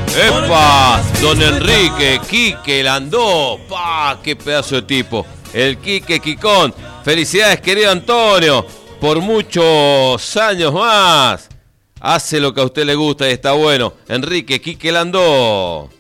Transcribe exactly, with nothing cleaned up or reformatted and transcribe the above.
¡Epa! Don Enrique, Quique Landó. ¡Pah! ¡Qué pedazo de tipo! El Quique Quicón. Felicidades, querido Antonio. Por muchos años más. Hace lo que a usted le gusta y está bueno. Enrique, Quique Landó.